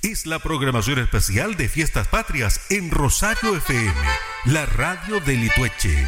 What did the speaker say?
Es la programación especial de Fiestas Patrias en Rosario FM, la radio de Litueche.